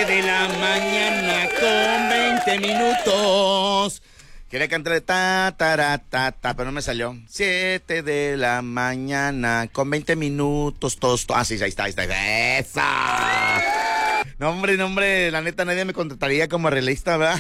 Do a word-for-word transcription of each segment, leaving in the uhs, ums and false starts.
siete de la mañana con veinte minutos. Quería cantarle ta, ta, ta, ta, pero no me salió. siete de la mañana con veinte minutos, todos, to- ah, sí, ahí está, ahí está. ¡Esa! No, hombre, no, hombre, la neta nadie me contrataría como arreglista, ¿verdad?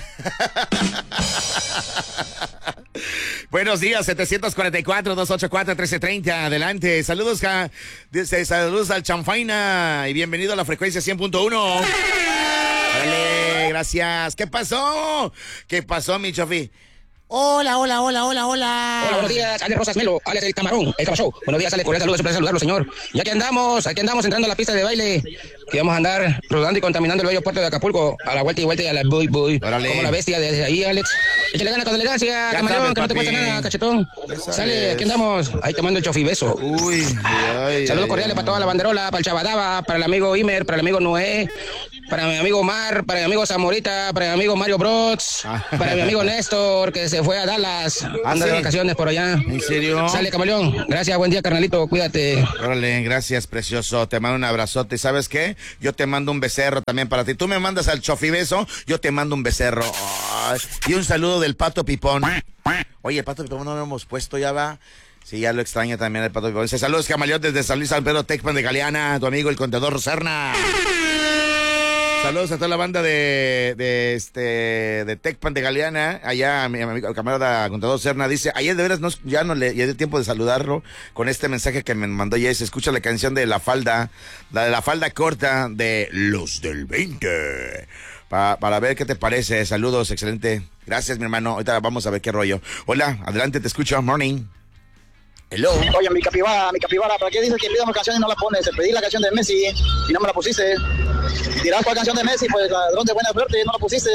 Buenos días, setecientos cuarenta y cuatro, doscientos ochenta y cuatro, trece treinta, adelante. Saludos, ja, dice, saludos al Chanfaina y bienvenido a la frecuencia cien punto uno. Dale, gracias. ¿Qué pasó? ¿Qué pasó, mi chofi? Hola, hola, hola, hola, hola. Hola, buenos días, Ale Rosas Melo, Ale del Camarón, el Camashow. Buenos días, Ale, cordial saludos, siempre saludarlo, señor. Ya que andamos, aquí andamos entrando a la pista de baile, que vamos a andar rodando y contaminando el bello puerto de Acapulco, a la vuelta y vuelta y a la buy, buy. Órale. Como la bestia desde ahí, Alex. Échale gana con elegancia, Ya Camarón, sabes, que no te papi. cuesta nada, cachetón. Ya sabes. Sale, aquí andamos, ahí tomando el chofibeso. Uy, ay, Saludos ay, cordiales ay. para toda la banderola, para el Chabadaba, para el amigo Imer, para el amigo Noé, para mi amigo Omar, para mi amigo Zamorita, para mi amigo Mario Bros, para mi amigo Néstor, que se fue a Dallas, anda sí? de vacaciones por allá. ¿En serio? Sale, camaleón. Gracias, buen día, carnalito, cuídate. Órale, gracias, precioso. Te mando un abrazote. ¿Sabes qué? Yo te mando un becerro también para ti. Tú me mandas al chofibeso, yo te mando un becerro. Ay, y un saludo del Pato Pipón. Oye, el Pato Pipón no lo hemos puesto, ya va. Sí, ya lo extraña también el Pato Pipón. Dice, saludos, camaleón, desde San Luis San Pedro, Tecpan de Galeana, tu amigo el contador Serna. Saludos a toda la banda de, de este de Tecpan de Galeana, allá mi amigo el camarada contador Serna dice, ayer de veras no, ya no le ya dio tiempo de saludarlo con este mensaje que me mandó ayer, se escucha la canción de La Falda, la de La Falda Corta de Los del veinte. Pa, para ver qué te parece. Saludos, excelente. Gracias, mi hermano. Ahorita vamos a ver qué rollo. Hola, adelante, te escucho. Morning. Hello. Oye, mi capibara, mi capibara, ¿para qué dices que pidamos canciones y no la pones? Pedí la canción de Messi y no me la pusiste. Dirás cuál canción de Messi, pues ladrón de buena suerte y no la pusiste.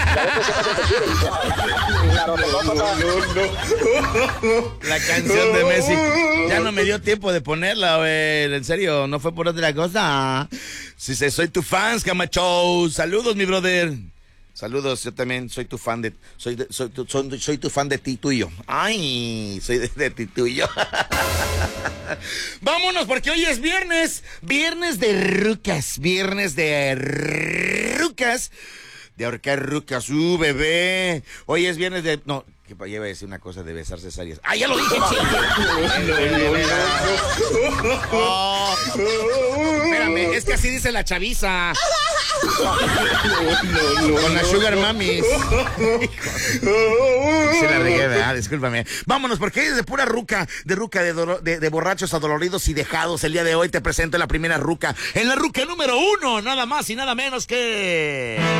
Claro, no, no, no, no. La canción de Messi. Ya no me dio tiempo de ponerla, güey. En serio, no fue por otra cosa. Si sé, soy tu fans, Camacho. Saludos, mi brother. Saludos, yo también soy tu fan de, soy, de, soy, tu, soy, soy tu fan de ti, tú y yo. Ay, soy de, de ti, tú y yo. Vámonos, porque hoy es viernes, viernes de rucas, viernes de rucas, de ahorcar rucas, uh, bebé. Hoy es viernes de, no, que iba a decir una cosa de besar cesáreas. ¡Ah, ya lo dije, chico! Oh, espérame, es que así dice la chaviza. Con la Sugar Mamis. Se la regué, ¿verdad? Discúlpame. Vámonos, porque es de pura ruca, de ruca, de, do, de, de borrachos adoloridos y dejados. El día de hoy te presento la primera ruca. En la ruca número uno, nada más y nada menos que...